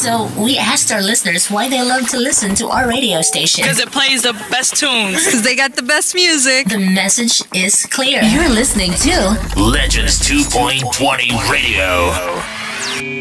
So we asked our listeners why they love to listen to our radio station. Because it plays the best tunes. Because they got the best music. The message is clear. You're listening to Legends 2.20 Radio.